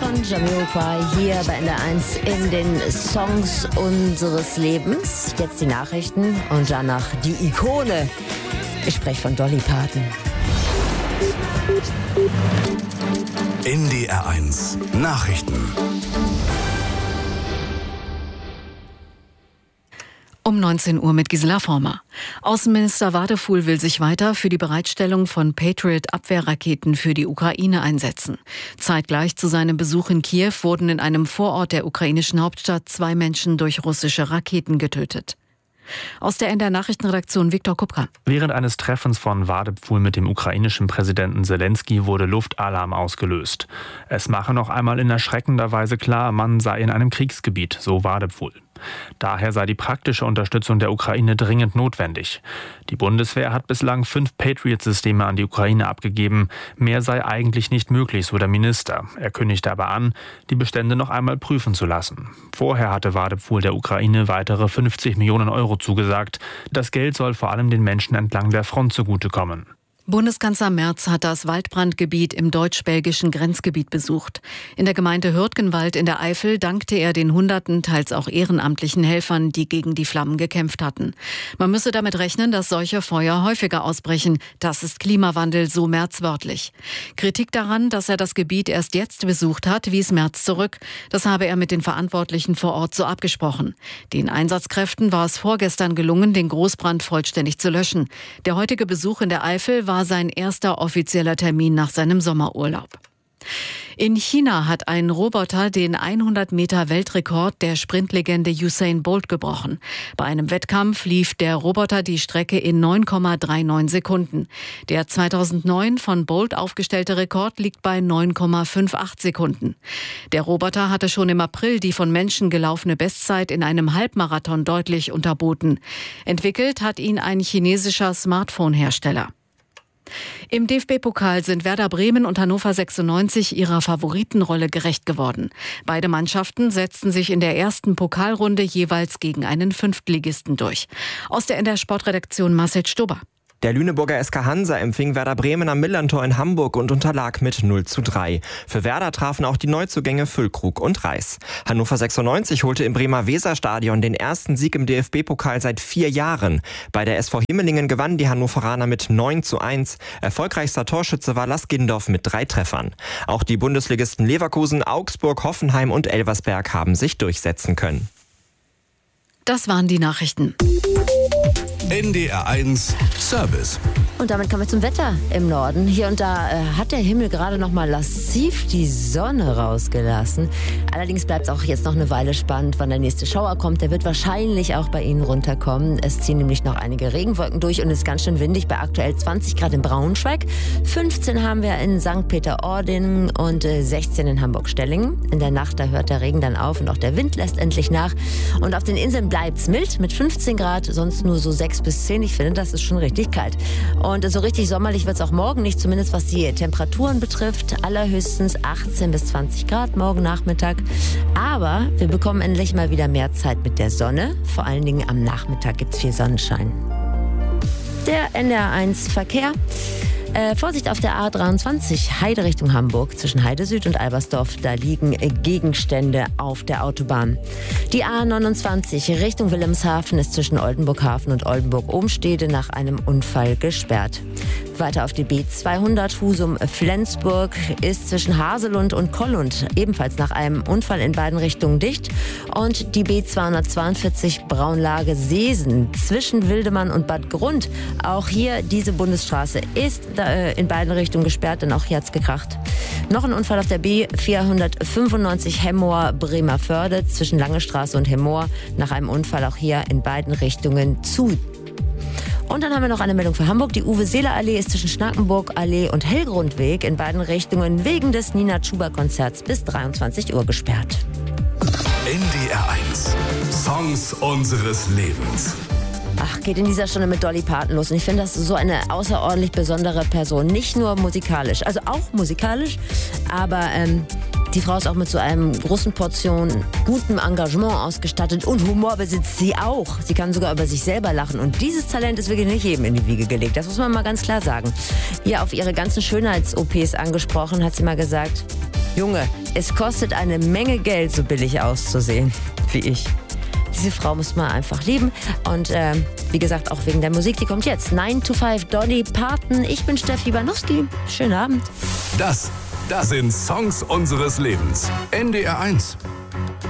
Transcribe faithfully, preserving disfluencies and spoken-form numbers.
von Jamiroquai hier bei N D R eins in den Songs unseres Lebens. Jetzt die Nachrichten und danach die Ikone. Ich spreche von Dolly Parton. N D R eins Nachrichten. Um neunzehn Uhr mit Gisela Former. Außenminister Wadefuhl will sich weiter für die Bereitstellung von Patriot-Abwehrraketen für die Ukraine einsetzen. Zeitgleich zu seinem Besuch in Kiew wurden in einem Vorort der ukrainischen Hauptstadt zwei Menschen durch russische Raketen getötet. Aus der N D R Nachrichtenredaktion Viktor Kupka. Während eines Treffens von Wadefuhl mit dem ukrainischen Präsidenten Zelensky wurde Luftalarm ausgelöst. Es mache noch einmal in erschreckender Weise klar, man sei in einem Kriegsgebiet, so Wadefuhl. Daher sei die praktische Unterstützung der Ukraine dringend notwendig. Die Bundeswehr hat bislang fünf Patriot-Systeme an die Ukraine abgegeben. Mehr sei eigentlich nicht möglich, so der Minister. Er kündigte aber an, die Bestände noch einmal prüfen zu lassen. Vorher hatte Wadefuhl der Ukraine weitere fünfzig Millionen Euro zugesagt. Das Geld soll vor allem den Menschen entlang der Front zugutekommen. Bundeskanzler Merz hat das Waldbrandgebiet im deutsch-belgischen Grenzgebiet besucht. In der Gemeinde Hürtgenwald in der Eifel dankte er den hunderten, teils auch ehrenamtlichen Helfern, die gegen die Flammen gekämpft hatten. Man müsse damit rechnen, dass solche Feuer häufiger ausbrechen. Das ist Klimawandel, so Merz wörtlich. Kritik daran, dass er das Gebiet erst jetzt besucht hat, wies Merz zurück. Das habe er mit den Verantwortlichen vor Ort so abgesprochen. Den Einsatzkräften war es vorgestern gelungen, den Großbrand vollständig zu löschen. Der heutige Besuch in der Eifel war war sein erster offizieller Termin nach seinem Sommerurlaub. In China hat ein Roboter den hundert Meter Weltrekord der Sprintlegende Usain Bolt gebrochen. Bei einem Wettkampf lief der Roboter die Strecke in neun Komma neununddreißig Sekunden. Der zweitausendneun von Bolt aufgestellte Rekord liegt bei neun Komma achtundfünfzig Sekunden. Der Roboter hatte schon im April die von Menschen gelaufene Bestzeit in einem Halbmarathon deutlich unterboten. Entwickelt hat ihn ein chinesischer Smartphone-Hersteller. Im D F B-Pokal sind Werder Bremen und Hannover sechsundneunzig ihrer Favoritenrolle gerecht geworden. Beide Mannschaften setzten sich in der ersten Pokalrunde jeweils gegen einen Fünftligisten durch. Aus der N D R Sportredaktion Marcel Stober. Der Lüneburger S K Hansa empfing Werder Bremen am Millerntor in Hamburg und unterlag mit null zu drei. Für Werder trafen auch die Neuzugänge Füllkrug und Reis. Hannover sechsundneunzig holte im Bremer Weserstadion den ersten Sieg im D F B-Pokal seit vier Jahren. Bei der S V Himmelingen gewannen die Hannoveraner mit neun zu eins. Erfolgreichster Torschütze war Lars Gindorf mit drei Treffern. Auch die Bundesligisten Leverkusen, Augsburg, Hoffenheim und Elversberg haben sich durchsetzen können. Das waren die Nachrichten. N D R eins Service. Und damit kommen wir zum Wetter im Norden. Hier und da äh, hat der Himmel gerade noch mal lassiv die Sonne rausgelassen. Allerdings bleibt es auch jetzt noch eine Weile spannend, wann der nächste Schauer kommt. Der wird wahrscheinlich auch bei Ihnen runterkommen. Es ziehen nämlich noch einige Regenwolken durch und es ist ganz schön windig bei aktuell zwanzig Grad in Braunschweig. fünfzehn haben wir in Sankt Peter-Ording und äh, sechzehn in Hamburg-Stellingen. In der Nacht, da hört der Regen dann auf und auch der Wind lässt endlich nach. Und auf den Inseln bleibt es mild mit fünfzehn Grad, sonst nur so sechs bis zehn. Ich finde, das ist schon richtig kalt. Und so richtig sommerlich wird es auch morgen nicht, zumindest was die Temperaturen betrifft. Allerhöchstens achtzehn bis zwanzig Grad morgen Nachmittag. Aber wir bekommen endlich mal wieder mehr Zeit mit der Sonne. Vor allen Dingen am Nachmittag gibt es viel Sonnenschein. Der N D R eins Verkehr. Äh, Vorsicht auf der A dreiundzwanzig, Heide Richtung Hamburg, zwischen Heide Süd und Albersdorf. Da liegen äh, Gegenstände auf der Autobahn. Die A neunundzwanzig Richtung Wilhelmshaven ist zwischen Oldenburghafen und Oldenburg-Ohnstede nach einem Unfall gesperrt. Weiter auf die B zweihundert Husum-Flensburg ist zwischen Haselund und Kollund ebenfalls nach einem Unfall in beiden Richtungen dicht. Und die B zweihundertzweiundvierzig Braunlage Seesen zwischen Wildemann und Bad Grund. Auch hier diese Bundesstraße ist äh, in beiden Richtungen gesperrt, denn auch hier hat's gekracht. Noch ein Unfall auf der B vierhundertfünfundneunzig Hemmoor-Bremerförde zwischen Lange Straße und Hemmoor. Nach einem Unfall auch hier in beiden Richtungen zu. Und dann haben wir noch eine Meldung für Hamburg. Die Uwe-Seeler-Allee ist zwischen Schnackenburg-Allee und Hellgrundweg in beiden Richtungen wegen des Nina-Chuba-Konzerts bis dreiundzwanzig Uhr gesperrt. N D R eins Songs unseres Lebens. Ach, geht in dieser Stunde mit Dolly Parton los. Und ich finde, das ist so eine außerordentlich besondere Person. Nicht nur musikalisch, also auch musikalisch, aber ähm, die Frau ist auch mit so einem großen Portion gutem Engagement ausgestattet und Humor besitzt sie auch. Sie kann sogar über sich selber lachen und dieses Talent ist wirklich nicht jedem in die Wiege gelegt. Das muss man mal ganz klar sagen. Hier auf ihre ganzen Schönheits-O Ps angesprochen, hat sie mal gesagt, Junge, es kostet eine Menge Geld, so billig auszusehen wie ich. Diese Frau muss man einfach lieben. Und äh, wie gesagt, auch wegen der Musik, die kommt jetzt. nine to five Dolly Parton. Ich bin Steffi Banowski. Schönen Abend. Das, das sind Songs unseres Lebens. N D R eins.